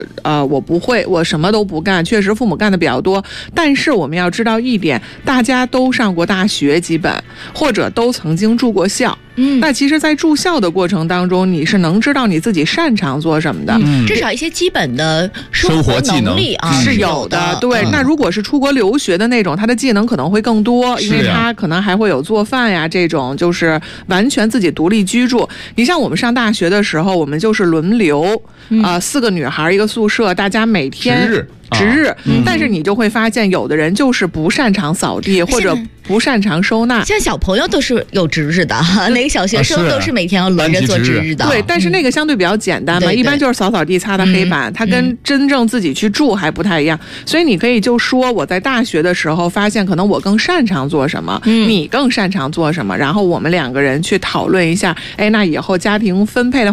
我不会，我什么都不干，确实父母干的比较多，但是我们要知道一点，大家都上过大学基本，或者都曾经住过校。那其实在住校的过程当中，你是能知道你自己擅长做什么的， 至少一些基本的生活能力啊是有的。对，那如果是出国留学的那种，他的技能可能会更多，因为他可能还会有做饭呀这种，就是完全自己独立居住。你像我们上大学的时候，我们就是轮流4个女孩一个宿舍，大家每天值日，但是你就会发现有的人就是不擅长扫地或者不擅长收纳。 像小朋友都是有值日的，那个小学生都是每天要轮着做值日的。 对，但是那个相对比较简单嘛，一般就是扫扫地擦擦黑板，它跟真正自己去住还不太一样。所以你可以就说我在大学的时候发现可能我更擅长做什么，你更擅长做什么，然后我们2个人去讨论一下，那以后家庭分配的